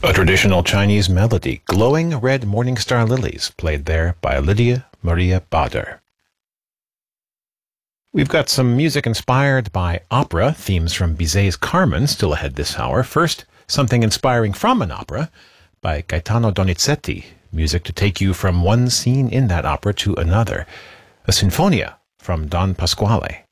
A traditional Chinese melody, Glowing Red Morning Star Lilies, played there by Lydia Maria Bader. We've got some music inspired by opera, themes from Bizet's Carmen, still ahead this hour. First, something inspiring from an opera by Gaetano Donizetti, music to take you from one scene in that opera to another. A sinfonia from Don Pasquale.